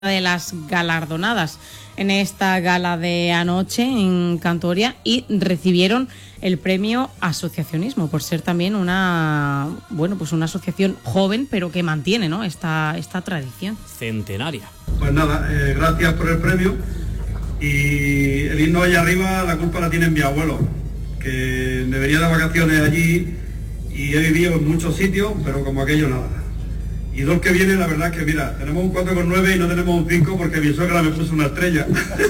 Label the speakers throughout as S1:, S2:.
S1: de las galardonadas en esta gala de anoche en Cantoria y recibieron el premio Asociacionismo por ser también una asociación joven pero que mantiene, ¿no?, esta tradición
S2: centenaria.
S3: Pues nada, gracias por el premio, y el irnos allá arriba la culpa la tiene mi abuelo, que me venía de vacaciones allí y he vivido en muchos sitios, pero como aquello nada. Y dos que vienen, la verdad es que mira, tenemos un 4,9 y no tenemos un 5 porque mi suegra me puso una estrella.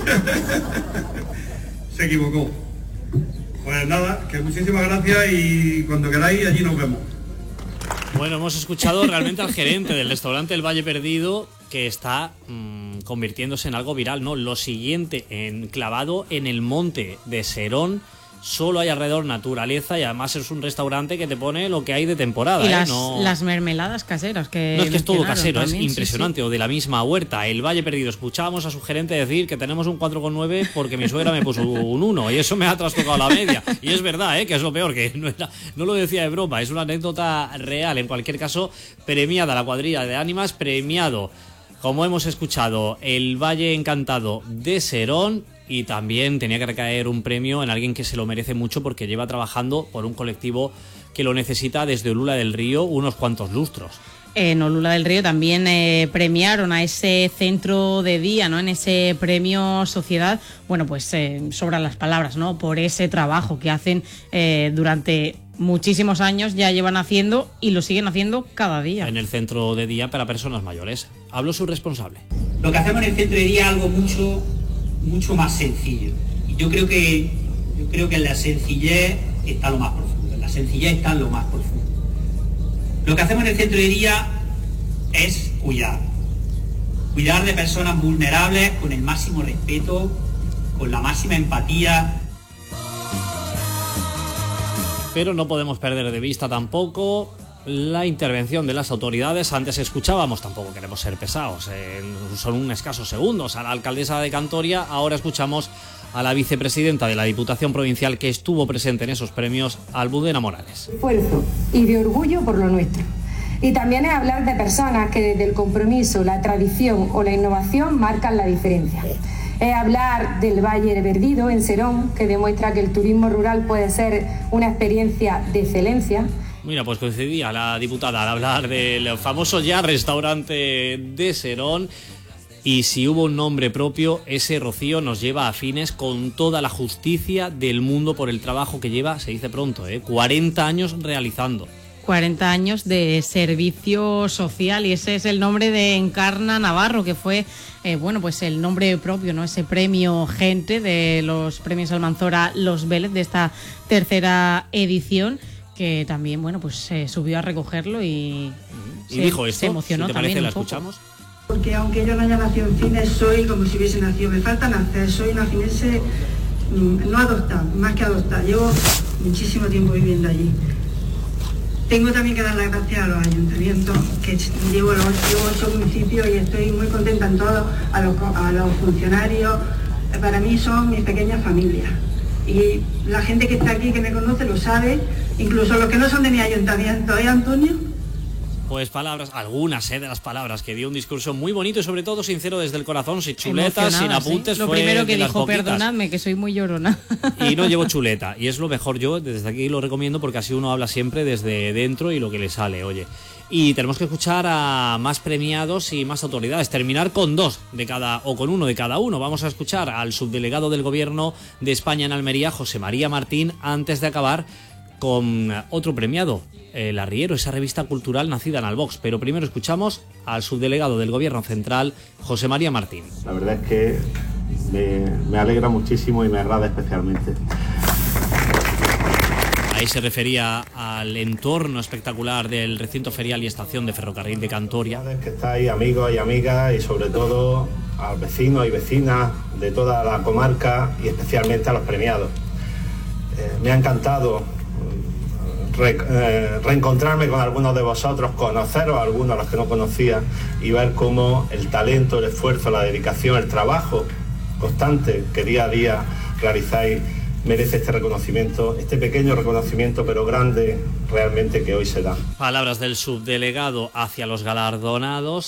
S3: Se equivocó. Pues nada, que muchísimas gracias y cuando queráis allí nos vemos.
S2: Bueno, hemos escuchado realmente al gerente del restaurante El Valle Perdido, que está convirtiéndose en algo viral, ¿no? Lo siguiente, enclavado en el monte de Serón. Solo hay alrededor naturaleza y además es un restaurante que te pone lo que hay de temporada.
S1: Y
S2: las
S1: mermeladas caseras que...
S2: No, es que es todo casero, también, es impresionante.
S1: Sí.
S2: O de la misma huerta, El Valle Perdido. Escuchábamos a su gerente decir que tenemos un 4,9 porque mi suegra me puso un 1 y eso me ha trastocado la media. Y es verdad, que es lo peor, que no lo decía de broma, es una anécdota real. En cualquier caso, premiada la cuadrilla de ánimas, premiado, como hemos escuchado, el Valle Encantado de Serón. Y también tenía que recaer un premio en alguien que se lo merece mucho porque lleva trabajando por un colectivo que lo necesita desde Olula del Río unos cuantos lustros.
S1: En Olula del Río también premiaron a ese centro de día, ¿no?, en ese premio Sociedad. Bueno, pues sobran las palabras, ¿no?, por ese trabajo que hacen durante muchísimos años, ya llevan haciendo y lo siguen haciendo cada día.
S2: En el centro de día para personas mayores. Hablo su responsable.
S4: Lo que hacemos en el centro de día es algo mucho más sencillo. Y yo creo que en la sencillez está lo más profundo. En la sencillez está lo más profundo. Lo que hacemos en el centro de día es cuidar de personas vulnerables con el máximo respeto, con la máxima empatía.
S2: Pero no podemos perder de vista tampoco la intervención de las autoridades. Antes escuchábamos, tampoco queremos ser pesados, son un escasos segundos, a la alcaldesa de Cantoria. Ahora escuchamos a la vicepresidenta de la Diputación Provincial que estuvo presente en esos premios, Almudena Morales.
S5: Esfuerzo y de orgullo por lo nuestro. Y también es hablar de personas que desde el compromiso, la tradición o la innovación marcan la diferencia. Es hablar del Valle Perdido en Serón, que demuestra que el turismo rural puede ser una experiencia de excelencia.
S2: Mira, pues coincidía la diputada al hablar del famoso ya restaurante de Serón. Y si hubo un nombre propio, ese Rocío nos lleva a Fines con toda la justicia del mundo por el trabajo que lleva, se dice pronto, 40 años realizando.
S1: 40 años de servicio social, y ese es el nombre de Encarna Navarro, que fue pues el nombre propio, ¿no?, ese premio Gente de los premios Almanzora Los Vélez de esta tercera edición, que también subió a recogerlo y
S2: dijo esto,
S1: se emocionó.
S2: ¿te parece?
S1: También
S2: ¿La
S1: un poco.
S2: escuchamos?
S6: Porque aunque yo no haya nacido en Fines, soy como si hubiese nacido. Me falta nacer, soy una finense no adoptada, más que adoptada. Llevo muchísimo tiempo viviendo allí. Tengo también que dar las gracias a los ayuntamientos, que llevo 8 municipios y estoy muy contenta en todo, a los funcionarios. Para mí son mis pequeñas familias. Y la gente que está aquí, que me conoce, lo sabe, incluso los que no son de mi ayuntamiento, Antonio?
S2: Pues palabras, algunas de las palabras que dio, un discurso muy bonito y sobre todo sincero desde el corazón, sin chuletas, sin apuntes.
S1: Lo
S2: fue
S1: primero que
S2: de
S1: dijo, perdonadme, que soy muy llorona.
S2: Y no llevo chuleta, y es lo mejor. Yo desde aquí lo recomiendo porque así uno habla siempre desde dentro y lo que le sale, oye. Y tenemos que escuchar a más premiados y más autoridades, terminar con con uno de cada uno. Vamos a escuchar al subdelegado del Gobierno de España en Almería, José María Martín, antes de acabar con otro premiado, El Arriero, esa revista cultural nacida en Albox. Pero primero escuchamos al subdelegado del Gobierno Central, José María Martín.
S7: La verdad es que me alegra muchísimo y me agrada especialmente.
S2: Ahí se refería al entorno espectacular del recinto ferial y estación de ferrocarril de Cantoria.
S7: Que estáis, amigos y amigas, y sobre todo a los vecinos y vecinas de toda la comarca y especialmente a los premiados. Me ha encantado reencontrarme con algunos de vosotros, conoceros a algunos a los que no conocía y ver cómo el talento, el esfuerzo, la dedicación, el trabajo constante que día a día realizáis merece este reconocimiento, este pequeño reconocimiento pero grande realmente que hoy se da.
S2: Palabras del subdelegado hacia los galardonados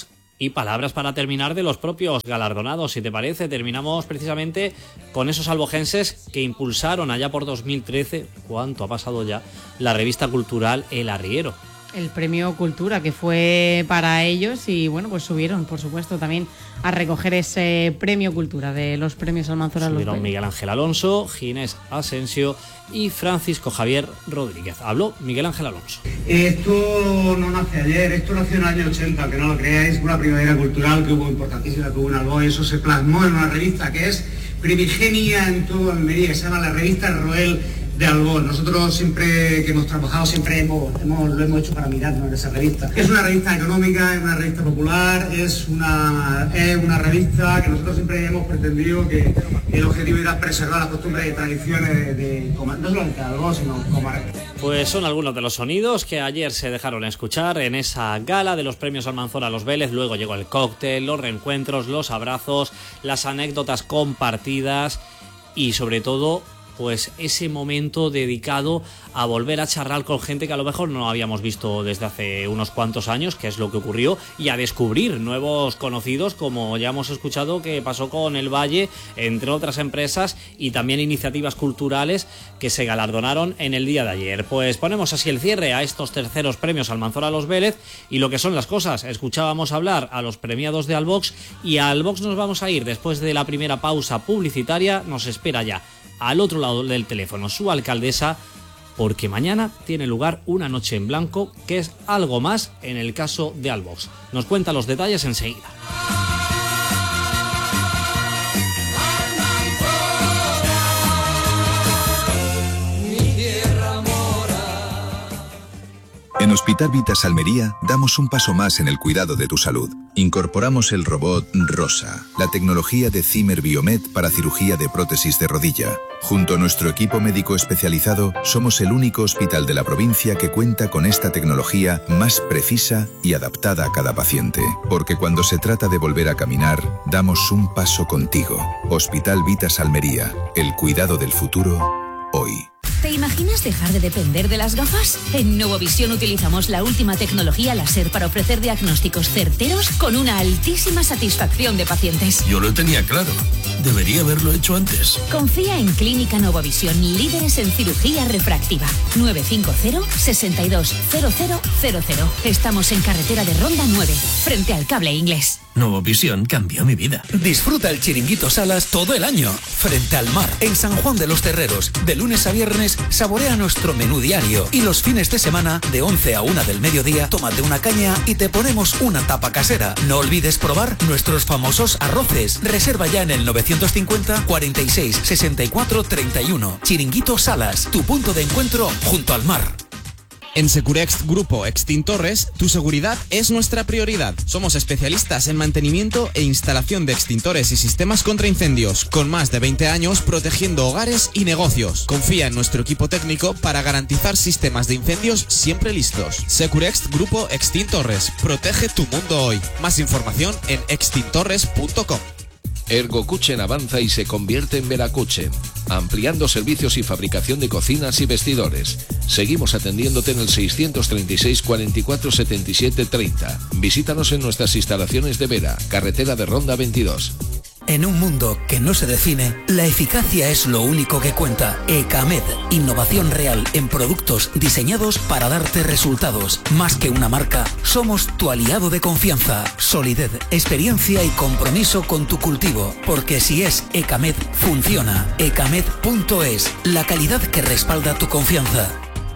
S2: y palabras para terminar de los propios galardonados. Si te parece, terminamos precisamente con esos albogenses que impulsaron allá por 2013, ¿cuánto ha pasado ya?, la revista cultural El Arriero.
S1: El premio Cultura, que fue para ellos, y bueno, pues subieron, por supuesto, también a recoger ese premio Cultura de los premios Almanzora.
S2: Subieron Miguel Ángel Alonso, Ginés Asensio y Francisco Javier Rodríguez. Habló Miguel Ángel Alonso.
S8: Esto no nace ayer, esto nació en el año 80, que no lo creáis, una primavera cultural que hubo importantísima, que hubo en Albó, eso se plasmó en una revista que es primigenia en toda Almería, que se llama la revista Roel de Albó. Nosotros siempre que hemos trabajado, siempre lo hemos hecho para mirarnos en esa revista. Es una revista económica, es una revista popular, es una revista que nosotros siempre hemos pretendido que el objetivo era preservar las costumbres y tradiciones de no solamente de Albó, sino comarca.
S2: Pues son algunos de los sonidos que ayer se dejaron escuchar en esa gala de los premios Almanzora Los Vélez. Luego llegó el cóctel, los reencuentros, los abrazos, las anécdotas compartidas y sobre todo pues ese momento dedicado a volver a charlar con gente que a lo mejor no habíamos visto desde hace unos cuantos años, que es lo que ocurrió, y a descubrir nuevos conocidos, como ya hemos escuchado que pasó con El Valle, entre otras empresas y también iniciativas culturales que se galardonaron en el día de ayer. Pues ponemos así el cierre a estos terceros premios Almanzora Los Vélez y lo que son las cosas. Escuchábamos hablar a los premiados de Albox y a Albox nos vamos a ir después de la primera pausa publicitaria. Nos espera ya al otro lado del teléfono su alcaldesa, porque mañana tiene lugar una noche en blanco, que es algo más en el caso de Albox. Nos cuenta los detalles enseguida.
S9: En Hospital Vitas Almería damos un paso más en el cuidado de tu salud. Incorporamos el robot Rosa, la tecnología de Zimmer Biomed para cirugía de prótesis de rodilla. Junto a nuestro equipo médico especializado, somos el único hospital de la provincia que cuenta con esta tecnología más precisa y adaptada a cada paciente. Porque cuando se trata de volver a caminar, damos un paso contigo. Hospital Vitas Almería, el cuidado del futuro, hoy.
S10: ¿Te imaginas dejar de depender de las gafas? En Novovisión utilizamos la última tecnología láser para ofrecer diagnósticos certeros con una altísima satisfacción de pacientes.
S11: Yo lo tenía claro. Debería haberlo hecho antes.
S10: Confía en Clínica Novovisión, líderes en cirugía refractiva. 950-620000. Estamos en carretera de Ronda 9, frente al Cable Inglés.
S11: Novovisión cambió mi vida.
S12: Disfruta el Chiringuito Salas todo el año, frente al mar, en San Juan de los Terreros. De lunes a viernes, saborea nuestro menú diario. Y los fines de semana, de 11 a 1 del mediodía, tómate una caña y te ponemos una tapa casera. No olvides probar nuestros famosos arroces. Reserva ya en el 950 46 64 31. Chiringuito Salas, tu punto de encuentro junto al mar.
S13: En Securext Grupo Extintores, tu seguridad es nuestra prioridad. Somos especialistas en mantenimiento e instalación de extintores y sistemas contra incendios, con más de 20 años protegiendo hogares y negocios. Confía en nuestro equipo técnico para garantizar sistemas de incendios siempre listos. Securext Grupo Extintores, protege tu mundo hoy. Más información en extintores.com.
S14: Ergo-Kuchen avanza y se convierte en Verakuchen, ampliando servicios y fabricación de cocinas y vestidores. Seguimos atendiéndote en el 636 44 77 30. Visítanos en nuestras instalaciones de Vera, carretera de Ronda 22.
S12: En un mundo que no se define, la eficacia es lo único que cuenta. Ecamed, innovación real en productos diseñados para darte resultados. Más que una marca, somos tu aliado de confianza. Solidez, experiencia y compromiso con tu cultivo. Porque si es Ecamed, funciona. Ecamed.es, la calidad que respalda tu confianza.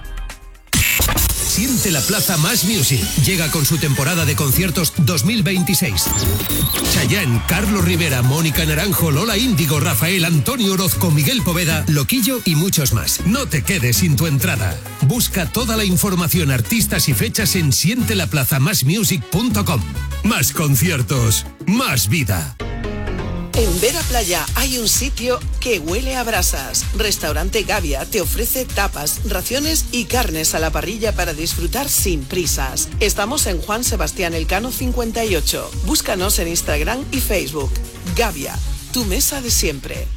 S15: Siente la Plaza Más Music. Llega con su temporada de conciertos 2026. Chayanne, Carlos Rivera, Mónica Naranjo, Lola Índigo, Rafael, Antonio Orozco, Miguel Poveda, Loquillo y muchos más. No te quedes sin tu entrada. Busca toda la información, artistas y fechas en sientelaplazamasmusic.com. Más conciertos, más vida.
S16: En Vera Playa hay un sitio que huele a brasas. Restaurante Gavia te ofrece tapas, raciones y carnes a la parrilla para disfrutar sin prisas. Estamos en Juan Sebastián Elcano 58. Búscanos en Instagram y Facebook. Gavia, tu mesa de siempre.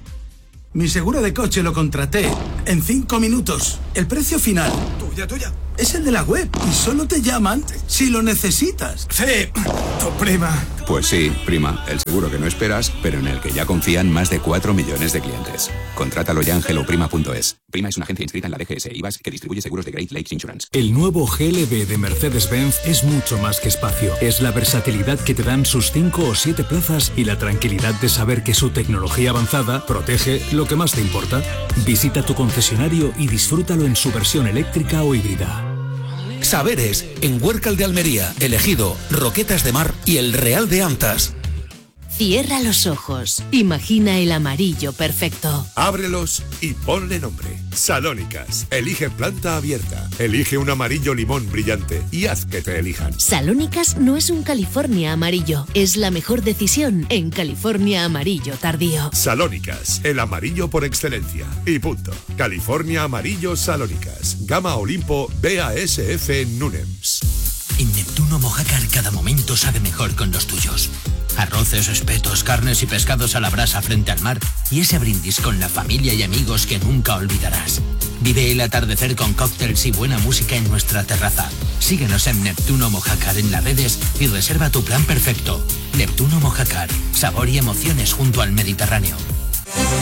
S17: Mi seguro de coche lo contraté en 5 minutos. El precio final.
S18: Tuya.
S17: es el de la web y solo te llaman si lo necesitas. Sí, tu prima.
S18: Pues sí, prima, el seguro que no esperas, pero en el que ya confían más de 4 millones de clientes. Contrátalo ya en helloprima.es. Prima es una agencia inscrita en la DGS IVAS que distribuye seguros de Great Lakes Insurance.
S19: El nuevo GLB de Mercedes-Benz es mucho más que espacio. Es la versatilidad que te dan sus 5 o 7 plazas y la tranquilidad de saber que su tecnología avanzada protege lo que más te importa. Visita tu concesionario y disfrútalo en su versión eléctrica o híbrida.
S12: Saberes, en Huércal de Almería, Elegido, Roquetas de Mar y el Real de Antas.
S20: Cierra los ojos. Imagina el amarillo perfecto.
S21: Ábrelos y ponle nombre. Salónicas. Elige planta abierta. Elige un amarillo limón brillante y haz que te elijan.
S20: Salónicas no es un California amarillo. Es la mejor decisión en California amarillo tardío.
S21: Salónicas. El amarillo por excelencia. Y punto. California amarillo Salónicas. Gama Olimpo BASF Nunems.
S22: En Neptuno Mojácar cada momento sabe mejor con los tuyos. Arroces, espetos, carnes y pescados a la brasa frente al mar y ese brindis con la familia y amigos que nunca olvidarás. Vive el atardecer con cócteles y buena música en nuestra terraza. Síguenos en Neptuno Mojácar en las redes y reserva tu plan perfecto. Neptuno Mojácar, sabor y emociones junto al Mediterráneo.